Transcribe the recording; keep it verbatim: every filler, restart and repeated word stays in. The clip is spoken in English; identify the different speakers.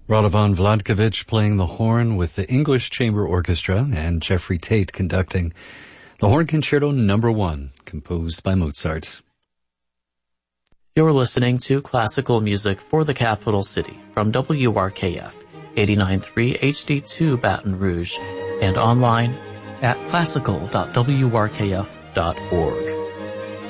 Speaker 1: Radovan Vladkovich playing the horn with the English Chamber Orchestra and Jeffrey Tate conducting the Horn Concerto Number One, composed by Mozart.
Speaker 2: You're listening to classical music for the capital city from W R K F, eighty-nine point three H D two Baton Rouge, and online at classical dot w r k f dot org.